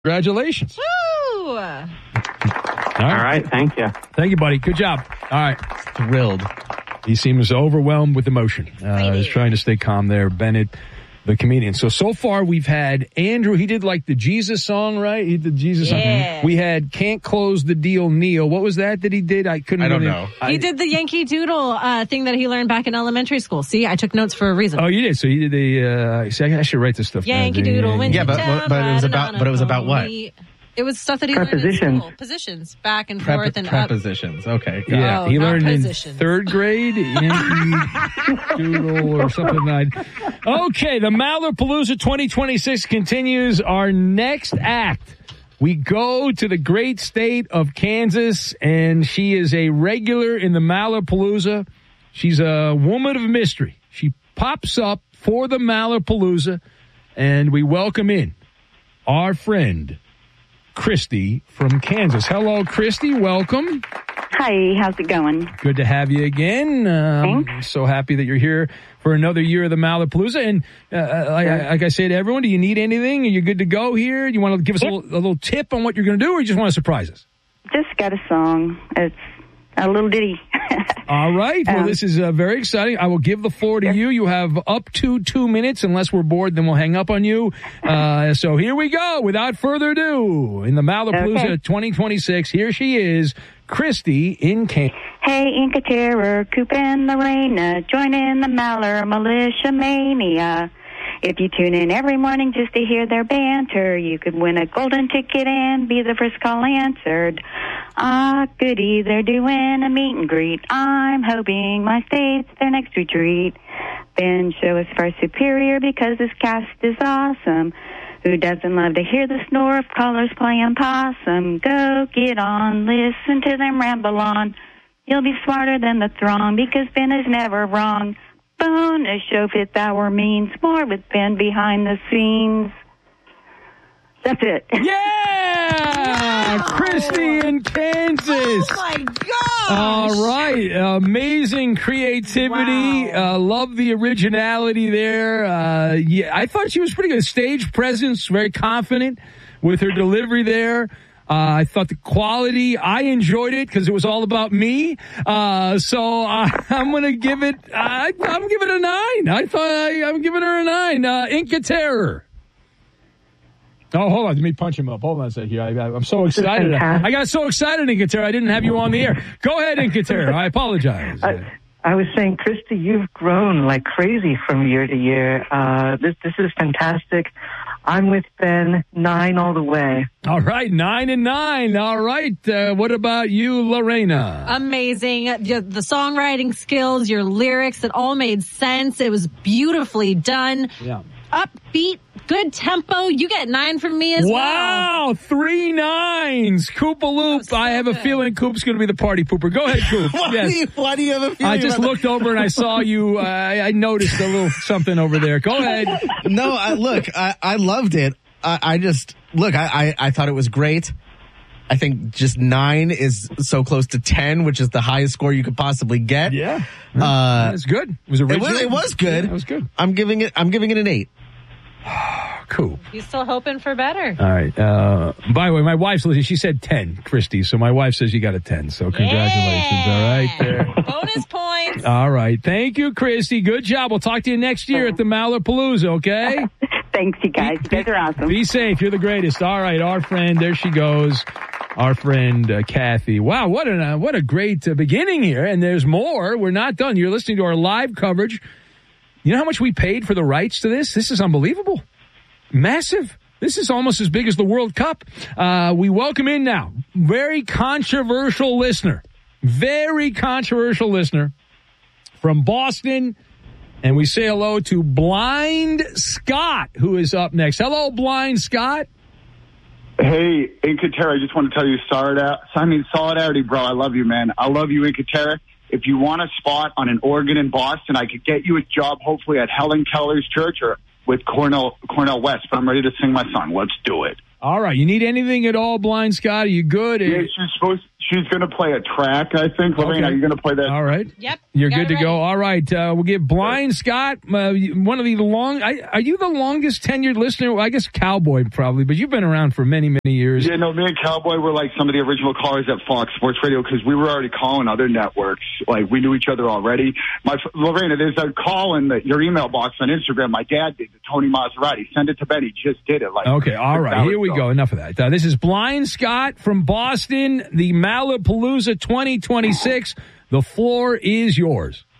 Congratulations. Woo! All right, thank you. Thank you, buddy. Good job. All right. Thrilled. He seems overwhelmed with emotion. He's trying to stay calm there. Bennett, the comedian. So far we've had Andrew. He did like the Jesus song, right? He did Jesus song. We had Can't Close the Deal, Neil. What was that he did? I don't know. He did the Yankee Doodle thing that he learned back in elementary school. See, I took notes for a reason. Oh, you did? So he did the, see, I should write this stuff down. Yankee Doodle. Yeah, but it was about what? It was stuff that he learned in school. Positions, back and forth and prepositions. up. Okay. Yeah, he learned positions. In third grade, Yankee Doodle or something like that. Okay, the Malapalooza 2026 continues. Our next act, we go to the great state of Kansas, and she is a regular in the Malapalooza. She's a woman of mystery. She pops up for the Malapalooza, and we welcome in our friend, Christy from Kansas. Hello, Christy. Welcome. Hi, how's it going? Good to have you again. Thanks. So happy that you're here for another year of the Malapalooza. And like I say to everyone, do you need anything? Are you good to go here? Do you want to give us a little tip on what you're going to do, or you just want to surprise us? Just got a song. It's a little ditty. All right. Well, this is very exciting. I will give the floor to you. You have up to 2 minutes. Unless we're bored, then we'll hang up on you. So here we go. Without further ado, in the Malapalooza 2026, here she is, Christy in Kansas. Hey, Inca Terror, Coop and Lorena, join in the Maller Militia Mania. If you tune in every morning just to hear their banter, you could win a golden ticket and be the first call answered. Ah, goody, they're doing a meet and greet. I'm hoping my state's their next retreat. Ben Show is far superior because this cast is awesome. Who doesn't love to hear the snore of callers playing possum? Go get on, listen to them ramble on. You'll be smarter than the throng because Ben is never wrong. Bonus show 5th hour means more with Ben behind the scenes. That's it. Yeah! Wow! Christy in Kansas. Oh, my gosh. All right. Amazing creativity. Wow. Love the originality there. Yeah, I thought she was pretty good. Stage presence, very confident with her delivery there. I thought the quality, I enjoyed it because it was all about me. So I'm going to give it, I'm giving it a 9. I'm giving her a 9. Inca Terror. Oh, hold on. Let me punch him up. Hold on a second here. I'm so excited. I got so excited, Inca Terror. I didn't have you on the air. Go ahead, Inca Terror. I apologize. I was saying, Christy, you've grown like crazy from year to year. This is fantastic. I'm with Ben, 9 all the way. All right, 9 and 9. All right. What about you, Lorena? Amazing. The songwriting skills, your lyrics, it all made sense. It was beautifully done. Yeah. Upbeat, good tempo. You get 9 from me as well. Wow, 3 9s. Koopaloop. So I have a feeling Coop's going to be the party pooper. Go ahead, Coop. Why do you have a feeling? I just looked over and I saw you. I noticed a little something over there. Go ahead. No, I loved it. I thought it was great. I think just 9 is so close to 10, which is the highest score you could possibly get. Yeah. It's good. It was original. It was good. Yeah, it was good. I'm giving it an 8. Cool. You still hoping for better? All right. By the way, my wife's listening. She said 10, Christy. So my wife says you got a 10. So congratulations. Yeah. All right. There. Bonus points. All right. Thank you, Christy. Good job. We'll talk to you next year at the Malapalooza, okay? Thanks, you guys. You guys are awesome. Be safe. You're the greatest. All right. Our friend, there she goes. Our friend, Kathy. Wow. What a great beginning here. And there's more. We're not done. You're listening to our live coverage. You know how much we paid for the rights to this? This is unbelievable. Massive. This is almost as big as the World Cup. We welcome in now. Very controversial listener from Boston. And we say hello to Blind Scott, who is up next. Hello, Blind Scott. Hey, Inca Terra, I just want to tell you solidarity, bro. I love you, man. I love you, Inca Terra. If you want a spot on an organ in Boston, I could get you a job, hopefully, at Helen Keller's church or with Cornell West. But I'm ready to sing my song. Let's do it. All right. You need anything at all, Blind Scott? Are you good? Yeah, she's going to play a track, I think. Lorraine, are you going to play that? All right. Yep. You're got good it to ready. go. All right. We'll give Blind Scott one of the are you the longest tenured listener? Well, I guess Cowboy probably, but you've been around for many, many years. Yeah, no, me and Cowboy were like some of the original callers at Fox Sports Radio because we were already calling other networks. Like, we knew each other already. Lorena, there's a call in your email box on Instagram. My dad did, Tony Maserati. Send it to Ben. He just did it. Like, okay, all right. Here we go. Enough of that. This is Blind Scott from Boston, the Malapalooza 2026. The floor is yours.